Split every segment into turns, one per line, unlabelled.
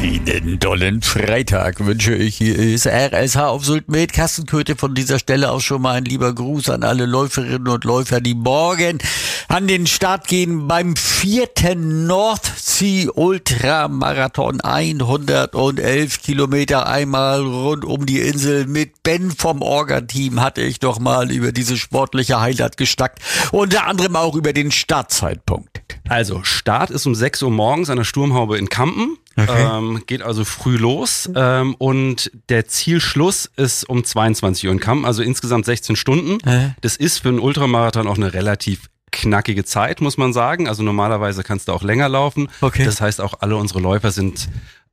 Einen dollen Freitag wünsche ich. Hier ist RSH auf Sylt mit Carsten Köthe. Von dieser Stelle aus schon mal ein lieber Gruß an alle Läuferinnen und Läufer, die morgen an den Start gehen beim 4. North Sea Ultramarathon. 111 Kilometer einmal rund um die Insel. Mit Ben vom Orga-Team hatte ich doch mal über diese sportliche Highlight geschnackt. Unter anderem auch über den Startzeitpunkt.
Also Start ist um 6 Uhr morgens an der Sturmhaube in Kampen. Okay. Geht also früh los und der Zielschluss ist um 22 Uhr in Kampen, also insgesamt 16 Stunden. Das ist für einen Ultramarathon auch eine relativ knackige Zeit, muss man sagen. Also normalerweise kannst du auch länger laufen. Okay. Das heißt, auch alle unsere Läufer sind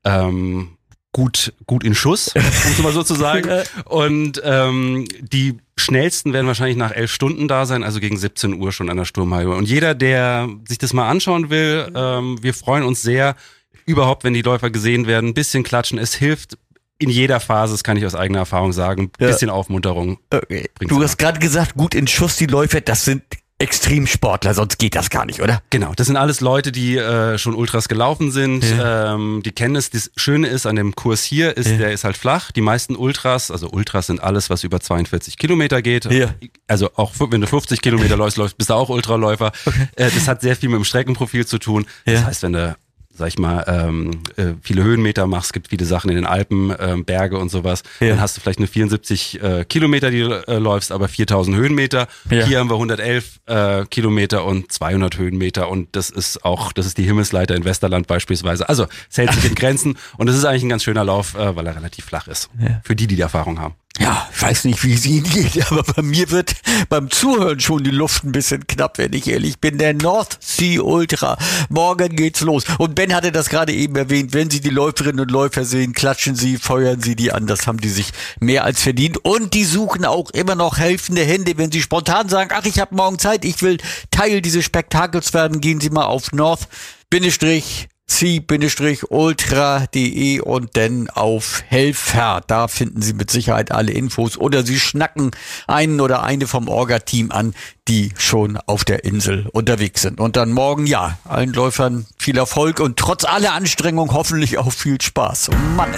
gut in Schuss, um es mal so zu sagen. Und die schnellsten werden wahrscheinlich nach 11 Stunden da sein, also gegen 17 Uhr schon an der Sturmhaube. Und jeder, der sich das mal anschauen will, wir freuen uns sehr, überhaupt, wenn die Läufer gesehen werden, ein bisschen klatschen. Es hilft in jeder Phase, das kann ich aus eigener Erfahrung sagen, ein bisschen Aufmunterung.
Okay. Du hast gerade gesagt, gut in Schuss die Läufer, das sind Extremsportler, sonst geht das gar nicht, oder?
Genau, das sind alles Leute, die schon Ultras gelaufen sind, die kennen es. Das Schöne ist an dem Kurs hier, der ist halt flach. Die meisten Ultras, also Ultras sind alles, was über 42 Kilometer geht. Also auch wenn du 50 Kilometer läufst, bist du auch Ultraläufer. Okay. Das hat sehr viel mit dem Streckenprofil zu tun. Das heißt, wenn du sag ich mal, viele Höhenmeter machst, gibt viele Sachen in den Alpen, Berge und sowas, dann hast du vielleicht nur 74 Kilometer, die du läufst, aber 4000 Höhenmeter. Hier haben wir 111 Kilometer und 200 Höhenmeter und das ist die Himmelsleiter in Westerland beispielsweise. Also es hält sich in Grenzen und es ist eigentlich ein ganz schöner Lauf, weil er relativ flach ist. Für die die Erfahrung haben.
Ja, ich weiß nicht, wie es Ihnen geht, aber bei mir wird beim Zuhören schon die Luft ein bisschen knapp, wenn ich ehrlich bin. Der North Sea Ultra. Morgen geht's los. Und Ben hatte das gerade eben erwähnt. Wenn Sie die Läuferinnen und Läufer sehen, klatschen Sie, feuern Sie die an. Das haben die sich mehr als verdient. Und die suchen auch immer noch helfende Hände. Wenn Sie spontan sagen, ach, ich habe morgen Zeit, ich will Teil dieses Spektakels werden, gehen Sie mal auf north-sea-ultra.de und dann auf Helfer. Da finden Sie mit Sicherheit alle Infos oder Sie schnacken einen oder eine vom Orga-Team an, die schon auf der Insel unterwegs sind. Und dann morgen, allen Läufern viel Erfolg und trotz aller Anstrengung hoffentlich auch viel Spaß. Mann,